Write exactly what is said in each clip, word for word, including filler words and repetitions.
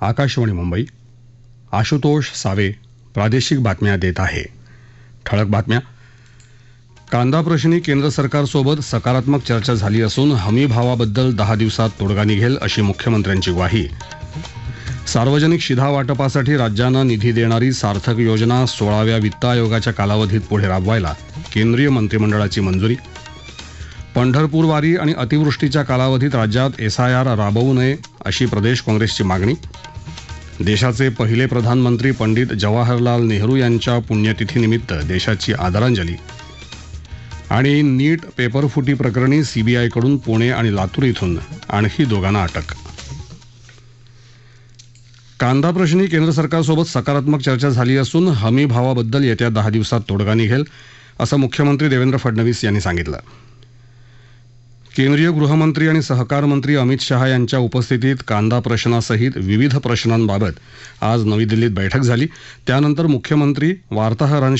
Akashvani Mumbai. Ashutosh save प्रादेशिक बातम्या देत आहे. ठळक बातम्या. कांदा प्रश्नी केंद्र सरकारसोबत सकारात्मक चर्चा झाली असून हमी भावाबद्दल दहा दिवसात तोडगा निघेल अशी मुख्यमंत्र्यांची ग्वाही. सार्वजनिक शिधा वाटपासाठी राज्यांना निधी देणारी सार्थक योजना सोळाव्या वित्त आयोगाच्या कालावधीत पुढे राबवायला केंद्रीय मंत्रिमंडळाची मंजुरी. पंढरपूर वारी आणि अतिवृष्टीच्या कालावधीत राज्यात एस आय आर राबवू नये अशी प्रदेश काँग्रेसची मागणी. देशाचे पहिले प्रधानमंत्री पंडित जवाहरलाल नेहरू यांच्या पुण्यतिथीनिमित्त देशाची आदरांजली. आणि नीट पेपरफुटी प्रकरणी सीबीआयकडून पुणे आणि लातूर इथून आणखी दोघांना अटक. कांदा प्रश्नी केंद्र सरकारसोबत सकारात्मक चर्चा झाली असून हमी भावाबद्दल येत्या दहा दिवसात तोडगा निघेल असं मुख्यमंत्री देवेंद्र फडणवीस यांनी सांगितलं. केंद्रीय गृहमंत्री आणि सहकार मंत्री अमित शहा यांच्या उपस्थितीत कांदा प्रश्नासहित विविध प्रश्नांबाबत आज नवी दिल्लीत बैठक झाली. त्यानंतर मुख्यमंत्री वार्ताहरांशी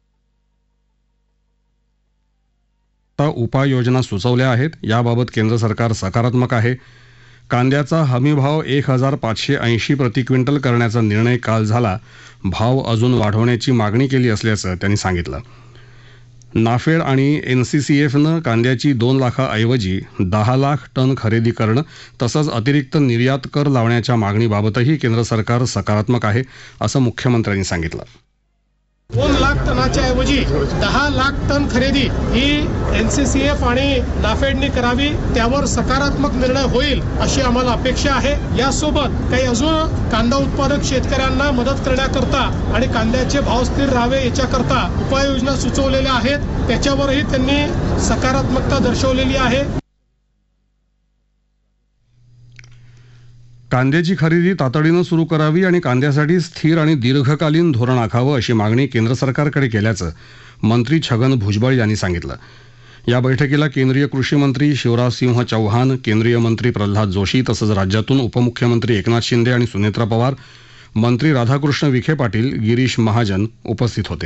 उपाययोजना सुचवल्या आहेत. याबाबत केंद्र सरकार सकारात्मक आहे. कांद्याचा हमी भाव एक हजार पाचशे ऐंशी प्रति क्विंटल करण्याचा निर्णय काल झाला. भाव अजून वाढवण्याची मागणी केली असल्याचं त्यांनी सांगितलं. नाफेड आणि एन सी सी एफनं कांद्याची दोन लाखाऐवजी दहा लाख टन खरेदी करणं तसंच अतिरिक्त निर्यात कर लावण्याच्या मागणीबाबतही केंद्र सरकार सकारात्मक आहे असं मुख्यमंत्र्यांनी सांगितलं. दोन लाख टनाच्या ऐवजी दहा लाख टन खरेदी ही एन सी सी एफ आणि नाफेडने करावी. त्यावर सकारात्मक निर्णय होईल अशी आम्हाला अपेक्षा आहे. यासोबत काही अजून कांदा उत्पादक शेतकऱ्यांना मदत करण्याकरता आणि कांद्याचे भाव स्थिर राहावे याच्याकरता उपाययोजना सुचवलेल्या आहेत. त्याच्यावरही त्यांनी सकारात्मकता दर्शवलेली आहे. कांद्याची खरेदी तातडीनं सुरू करावी आणि कांद्यासाठी स्थिर आणि दीर्घकालीन धोरण आखावं अशी मागणी केंद्र सरकारकडे केल्याचं मंत्री छगन भुजबळ यांनी सांगितलं. या बैठकीला केंद्रीय कृषी मंत्री शिवराजसिंह चौहान, केंद्रीय मंत्री प्रल्हाद जोशी तसंच राज्यातून उपमुख्यमंत्री एकनाथ शिंदे आणि सुनेत्रा पवार, मंत्री राधाकृष्ण विखे पाटील, गिरीश महाजन उपस्थित होते.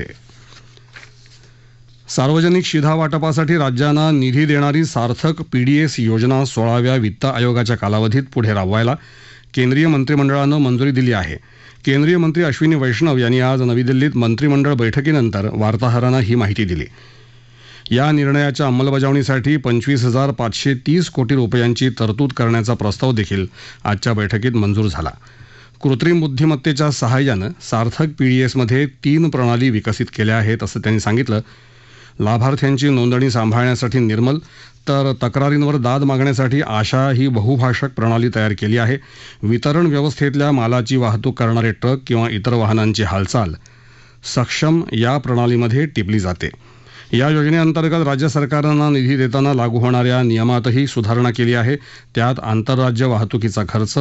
सार्वजनिक शिधा वाटपासाठी राज्यांना निधी देणारी सार्थक पीडीएस योजना सोळाव्या वित्त आयोगाच्या कालावधीत पुढे राबवायला केंद्रीय मंत्रिमंडळानं मंजुरी दिली आहे. केंद्रीय मंत्री अश्विनी वैष्णव यांनी आज नवी दिल्लीत मंत्रिमंडळ बैठकीनंतर वार्ताहरांना ही माहिती दिली. या निर्णयाच्या अंमलबजावणीसाठी पंचवीस हजार पाचशे तीस कोटी रुपयांची तरतूद करण्याचा प्रस्ताव देखील आजच्या बैठकीत मंजूर झाला. कृत्रिम बुद्धिमत्तेच्या सहाय्यानं सार्थक पीडीएसमध्ये तीन प्रणाली विकसित केल्या आहेत असं त्यांनी सांगितलं. लाभार्थ्यांची नोंदणी सांभाळण्यासाठी निर्मल तर तक्रारींवर दाद मागण्यासाठी आशा ही बहुभाषक प्रणाली तयार केली आहे. वितरण व्यवस्थेतल्या मालाची वाहतूक करणारे ट्रक किंवा इतर वाहनांची हालचाल सक्षम या प्रणालीमध्ये टिपली जाते. या योजनेअंतर्गत राज्य सरकारांना निधी देताना लागू होणाऱ्या नियमातही सुधारणा केली आहे. त्यात आंतरराज्य वाहतुकीचा खर्च